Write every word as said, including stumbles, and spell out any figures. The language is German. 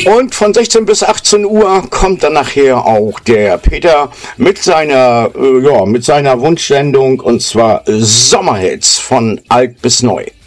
Und von sechzehn bis achtzehn Uhr kommt dann nachher auch der Peter mit seiner, äh, ja, mit seiner Wunschsendung, und zwar Sommerhits von alt bis neu.